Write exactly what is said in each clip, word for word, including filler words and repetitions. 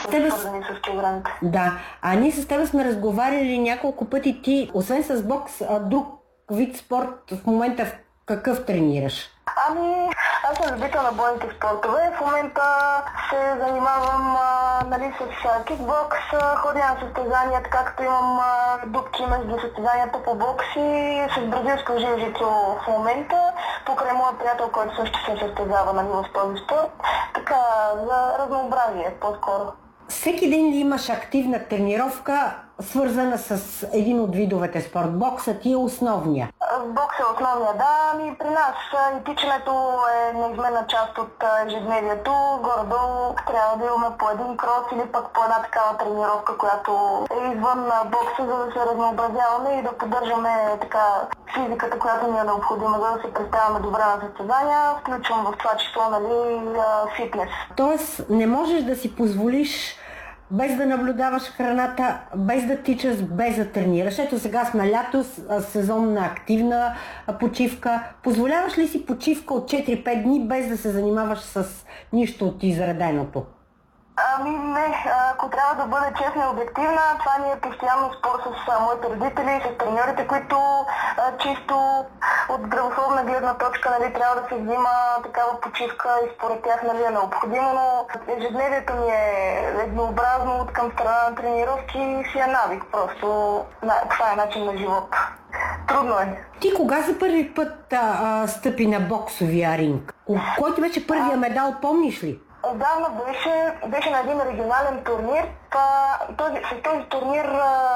тебе... свързани с килограмите. Да, а ние с теб сме разговаряли няколко пъти. Ти, освен с бокс, а друг вид спорт в момента какъв тренираш? Ами, аз съм любител на бойните спортове. В момента се занимавам а, нали, с а, кикбокс, ходя на състезания, така като имам а, дупки между състезанията по бокс и с бразилско jiu-jitsu в момента, покрай моя приятел, който също се състезава нали, в този спорт. Така, за разнообразие по-скоро. Всеки ден ли имаш активна тренировка, свързана с един от видовете спорт? Боксът ти е основния. Бокс е основния, да. Ами при нас и тичането е неизменна част от ежедневието. Горе-долу трябва да имаме по един крос или пък по една такава тренировка, която е извън бокса, за да се разнообразяваме и да поддържаме така физиката, която ни е необходима, за да се представяме добре на състезания. Включвам в това число нали, фитнес. Тоест не можеш да си позволиш без да наблюдаваш храната, без да тичаш, без да тренираш. Ето сега сме лято, сезонна активна почивка. Позволяваш ли си почивка от четири-пет дни, без да се занимаваш с нищо от изреденото? Ами не, ако трябва да бъда честна и обективна, това ни е постоянно спор с а, моите родители, с треньорите, които а, чисто от здравословна гледна точка нали, трябва да се взима такава почивка и според тях нали, е необходимо, но ежедневието ми е еднообразно от към страна на тренировки и си е навик просто. Това е начин на живот. Трудно е. Ти кога за първи път а, а, стъпи на боксовия ринг? Кой ти беше първия медал, помниш ли? Отдавна беше, беше на един регионален турнир. Това, този, с този турнир а,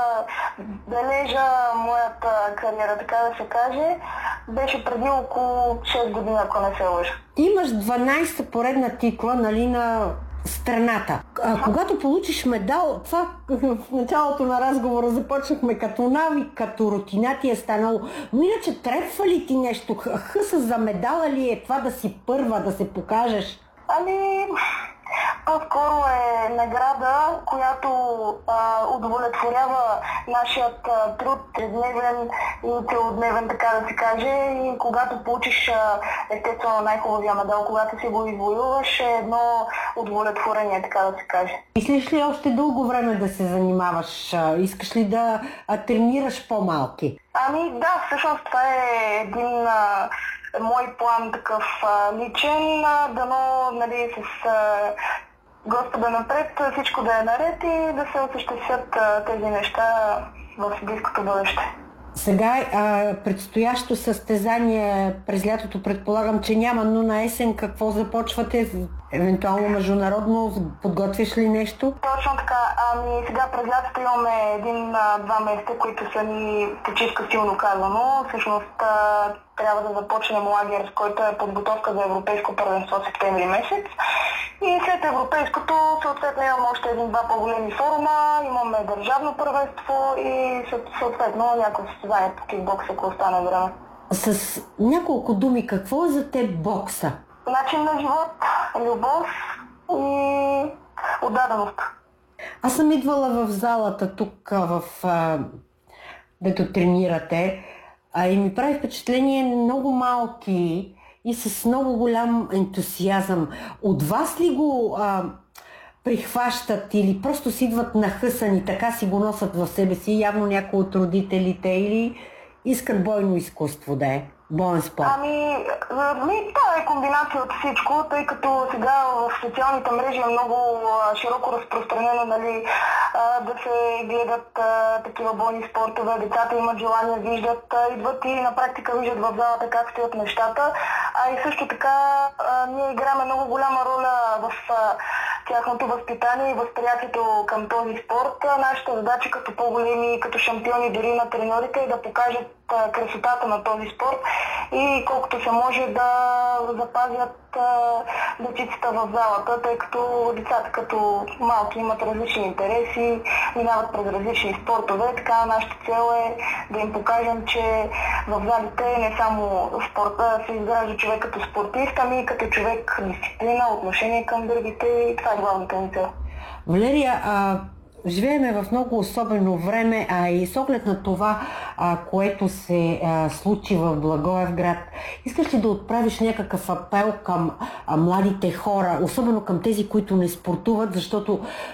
бележа моята кариера, така да се каже. Беше преди около шест години, ако не се лъжа. Ти имаш дванайсета поредна титла, нали, на страната. А, когато получиш медал, това в началото на разговора започнахме като навик, като рутина ти е станало. Но иначе трепва ли ти нещо? Хъса за медала ли е това да си първа, да се покажеш? Ами, по-скоро е награда, която а, удовлетворява нашият а, труд, ежедневен и целодневен, така да се каже. И когато получиш а, естествено най-хубавия медал, когато си го извоюваш, е едно удовлетворение, така да се каже. Мислиш ли още дълго време да се занимаваш? Искаш ли да а, тренираш по-малки? Ами да, всъщност това е един... А, мой план такъв а, личен, а, дано нали, с а, Господа напред всичко да е наред и да се осъществят а, тези неща в близкото бъдеще. Сега а, предстоящо състезание през лятото предполагам, че няма, но на есен какво започвате? Евентуално международно подготвиш ли нещо? Точно така. Ами сега през лятото имаме един-два месеца, които са ни почивка силно казано. Всъщност а, трябва да започнем лагер, с който е подготовка за европейско първенство в септември месец. И след европейското съответно имаме още един-два по-големи форума, имаме държавно първенство и съответно някои състезания по кикбокс, ако остане време. С няколко думи, какво е за теб бокса? Начин на живот, любов и отдаденост. Аз съм идвала в залата тук, в а, дето тренирате, а, и ми прави впечатление много малки и с много голям ентусиазъм. От вас ли го а, прихващат или просто си идват нахъсани, така си го носят в себе си, явно някои от родителите, или искат бойно изкуство да е? Боен спорт. Ами, това е комбинация от всичко, тъй като сега в социалните мрежи е много а, широко разпространено, нали, а, да се гледат а, такива бойни спортове, децата имат желание, виждат, а, идват и на практика виждат в залата как стоят нещата, а и също така а, ние играме много голяма роля в а, тяхното възпитание и възприятието към този спорт. Нашата задача като по-големи, като шампиони дори на треньорите е да покажат красотата на този спорт и колкото се може да запазят децицата в залата, тъй като децата като малки имат различни интереси, минават през различни спортове, така нашата цел е да им покажем, че в залите не само спорта се изгражда човек като спортист, ами и като човек дисциплина, отношение към другите и това е главната ни цел. Валерия, а... живееме в много особено време, а и с оглед на това, а, което се а, случи в Благоевград, искаш ли да отправиш някакъв апел към а, младите хора, особено към тези, които не спортуват, защото